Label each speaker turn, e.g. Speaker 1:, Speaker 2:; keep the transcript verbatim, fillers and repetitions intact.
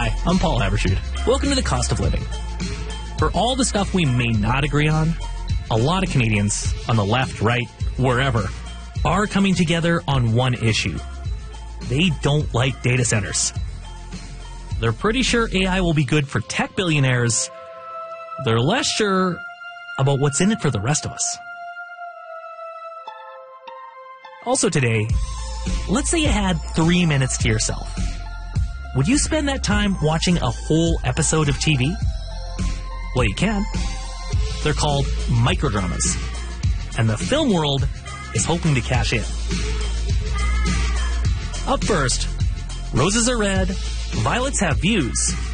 Speaker 1: Hi, I'm Paul Haberstrood. Welcome to The Cost of Living. For all the stuff we may not agree on, a lot of Canadians, on the left, right, wherever, are coming together on one issue. They don't like data centers. They're pretty sure A I will be good for tech billionaires. They're less sure about what's in it for the rest of us. Also today, let's say you had three minutes to yourself. Would you spend that time watching a whole episode of T V? Well, you can. They're called microdramas. And the film world is hoping to cash in. Up first, roses are red, violets have views,